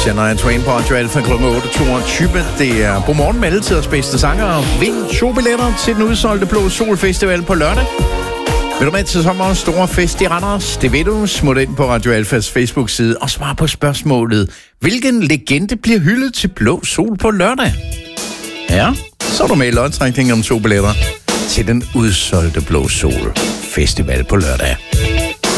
Shania Twain på Radio Alpha kl. 8.22. Det er godmorgen med alle tiders bedste sanger. Vind 2 billetter til den udsolgte Blå Sol Festival på lørdag. Vil du med til sommerens store fest i Randers? Det ved du. Smut ind på Radio Alphas Facebook-side og svar på spørgsmålet. Hvilken legende bliver hyldet til Blå Sol på lørdag? Ja, så er du med i lodtrækningen om 2 billetter til den udsolgte Blå Sol Festival på lørdag.